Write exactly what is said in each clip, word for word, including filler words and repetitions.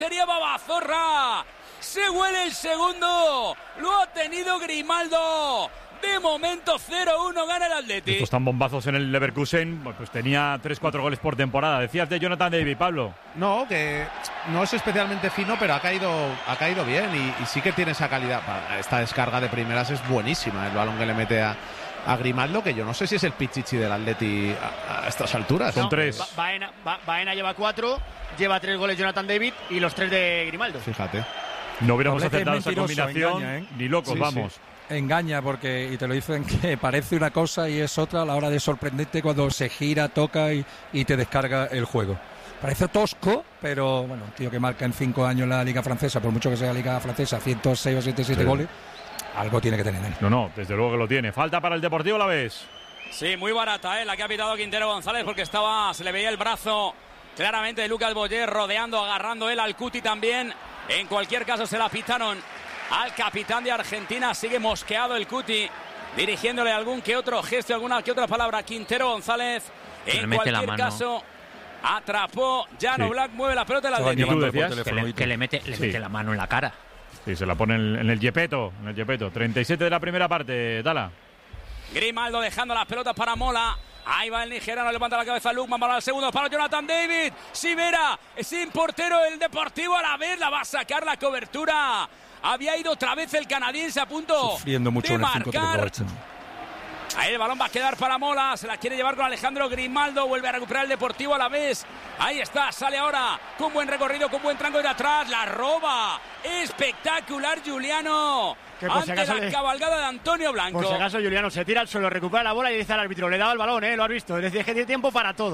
Sería Babazorra. Se huele el segundo. Lo ha tenido Grimaldo. De momento cero uno gana el Atleti. Estos tan bombazos en el Leverkusen, pues tenía tres cuatro goles por temporada. Decías de Jonathan David, Pablo. No, que no es especialmente fino, pero ha caído, ha caído bien y, y sí que tiene esa calidad. Esta descarga de primeras es buenísima. El balón que le mete a, a Grimaldo, que yo no sé si es el pichichi del Atleti a, a estas alturas. Son no, tres. Ba Baena, ba Baena lleva cuatro, lleva tres goles Jonathan David y los tres de Grimaldo. Fíjate. No hubiéramos Doblete aceptado esa combinación, engaña, ¿eh? ni locos, Sí, vamos. sí. Engaña porque, y te lo dicen, que parece una cosa y es otra a la hora de sorprenderte cuando se gira, toca y, y te descarga el juego. Parece tosco, pero bueno, un tío que marca en cinco años la Liga Francesa, por mucho que sea la Liga Francesa, ciento seis o ciento siete sí. goles, algo tiene que tener. No, no, desde luego que lo tiene. Falta para el Deportivo Alavés. Sí, muy barata, ¿eh? La que ha pitado Quintero González porque estaba, se le veía el brazo claramente de Lucas Boyer rodeando, agarrando él al Cuti también. En cualquier caso se la pitaron al capitán de Argentina. Sigue mosqueado el Cuti, dirigiéndole algún que otro gesto, alguna que otra palabra. Quintero González, en cualquier caso, atrapó. Llano sí. Black mueve la pelota en la Atleti. Que le, que le mete, le sí. mete la mano en la cara. Sí, se la pone en, en el yepeto, en el yepeto. treinta y siete de la primera parte, Dala. Grimaldo dejando las pelotas para Mola. Ahí va el nigeriano, levanta la cabeza Lukman para el segundo palo, Jonathan David. Sivera, sin portero el Deportivo Alavés, la va a sacar la cobertura. Había ido otra vez el canadiense a punto Sufriendo mucho de en el cinco tres marcar. ocho. Ahí el balón va a quedar para Mola, se la quiere llevar con Alejandro Grimaldo, vuelve a recuperar el Deportivo Alavés. Ahí está, sale ahora con buen recorrido, con buen tranco de atrás, la roba. Espectacular Juliano. Que por si ante acaso la le... cabalgada de Antonio Blanco. Por si acaso Juliano se tira al suelo, recupera la bola y dice al árbitro, le daba el balón, ¿eh? Lo has visto, es decir, que tiene tiempo para todo.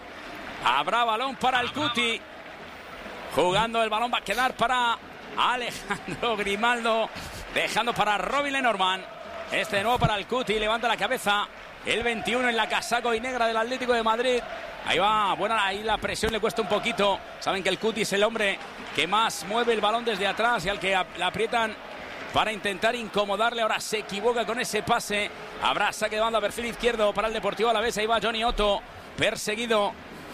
Habrá balón para el Cuti. Jugando el balón va a quedar para Alejandro Grimaldo, dejando para Robin Lenormand. Este de nuevo para el Cuti, levanta la cabeza. El veintiuno en la casaco y negra del Atlético de Madrid. Ahí va, bueno, ahí la presión le cuesta un poquito. Saben que el Cuti es el hombre que más mueve el balón desde atrás y al que le aprietan para intentar incomodarle. Ahora se equivoca con ese pase. Habrá saque de banda, perfil izquierdo para el Deportivo Alavés. Ahí va Johnny Otto, perseguido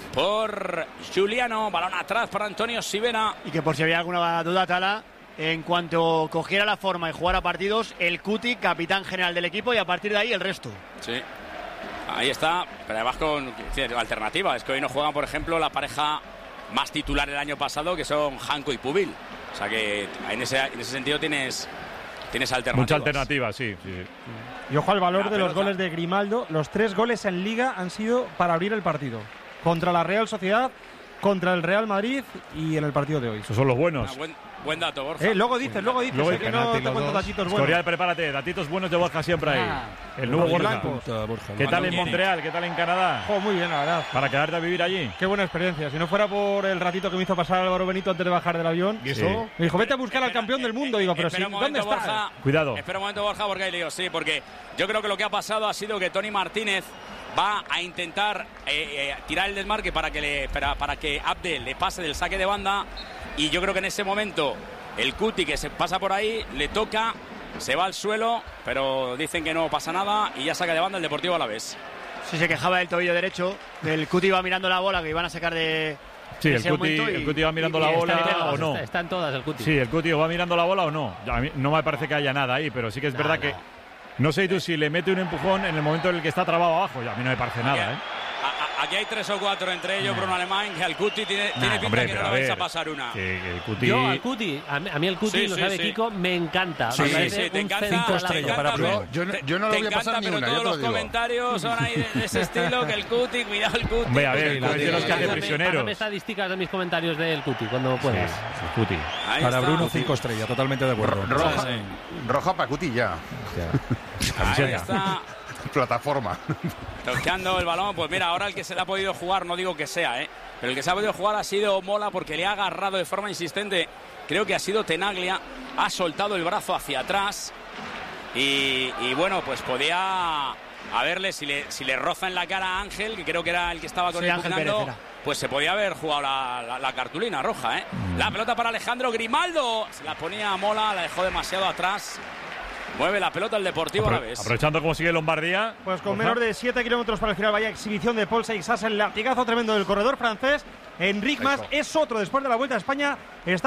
por Juliano. Balón atrás para Antonio Sivera. Y que por si había alguna duda, Tala, en cuanto cogiera la forma y jugara partidos, el Cuti, capitán general del equipo, y a partir de ahí el resto. Sí, ahí está, pero además con alternativa. Es que hoy no juegan, por ejemplo, la pareja más titular el año pasado, que son Janko y Pubil. O sea que en ese, en ese sentido tienes, tienes alternativas. Mucha alternativa, sí, sí, sí. Y ojo al valor la de pelota. Los goles de Grimaldo. Los tres goles en Liga han sido para abrir el partido. Contra la Real Sociedad, contra el Real Madrid y en el partido de hoy. Esos son los buenos. Ah, buen, buen dato, Borja. Eh, luego dices, luego dices, Luego eh, que penalti, no te los cuento dos. datitos buenos. Escorial, prepárate, datitos buenos de Borja siempre ahí. Ah. El nuevo Borja Borja. Blanco. Borja, ¿Qué tal en Cuando Montreal? ¿Qué tal en Canadá? Jo, muy bien, la verdad. Para quedarte a vivir allí. Qué buena experiencia. Si no fuera por el ratito que me hizo pasar Álvaro Benito antes de bajar del avión, ¿Y eso? eso? Me dijo, vete a buscar al campeón del mundo. Digo, pero Espera sí, un ¿dónde momento, está? Borja. Cuidado. Espera un momento, Borja, porque hay lío. Sí, porque yo creo que lo que ha pasado ha sido que Tony Martínez va a intentar eh, eh, tirar el desmarque para que, le, para, para que Abdel le pase del saque de banda. Y yo creo que en ese momento el Cuti, que se pasa por ahí, le toca, se va al suelo, pero dicen que no pasa nada y ya saca de banda el Deportivo Alavés. Sí, se quejaba del tobillo derecho, el Cuti iba mirando la bola que iban a sacar de... Sí, en el ese Cuti, momento y- el Cuti va mirando y- la y bola está o no. Está, está en todas el Cuti. Sí, el Cuti va mirando la bola o no. A mí no me parece que haya nada ahí, pero sí que es No, verdad no. que no sé tú si le mete un empujón en el momento en el que está trabado abajo. A mí no me parece nada, ¿eh? A- a- Aquí hay tres o cuatro, entre ellos Bruno Alemán, que al Cuti tiene, tiene pinta Hombre, que pero no a le vais ver, a pasar una. que, que el Cuti... Yo al Cuti, a mí, a mí el Cuti, Sí, lo sí, sabe sí. Kiko, me encanta. Sí, me sí, parece sí, te un encanta. centro Cinco a la estrellas pelota. para Bruno. Yo no, Te- yo no le te voy a pasar encanta, ni pero una, todos yo te lo los digo. comentarios son ahí de, de ese estilo, que el Cuti, cuidado el Cuti. Hombre, a ver, Porque tú eres de los que hace Pásame- prisioneros. Pásame estadísticas de mis comentarios del Cuti, cuando Sí, puedas. el Cuti. Ahí Para está. Bruno, cinco estrellas, totalmente de acuerdo. Roja, Sí. roja para Cuti ya. Ahí está, Plataforma. tocando el balón. Pues mira, ahora el que se le ha podido jugar, no digo que sea, ¿eh? Pero el que se ha podido jugar ha sido Mola, porque le ha agarrado de forma insistente. Creo que ha sido Tenaglia. Ha soltado el brazo hacia atrás. Y, y bueno, pues podía haberle, si le, si le roza en la cara a Ángel, que creo que era el que estaba con Sí, él Ángel pugnando, Pérez era. pues se podía haber jugado la, la, la cartulina roja, ¿eh? La pelota para Alejandro Grimaldo. Se la ponía a Mola, la dejó demasiado atrás. Mueve la pelota el Deportivo Apro- Alavés. aprovechando cómo sigue Lombardía. Pues con Borja. menos de siete kilómetros para el final, vaya exhibición de Paul Seixas, el latigazo tremendo del corredor francés. Enric Mas es otro después de la Vuelta a España. Está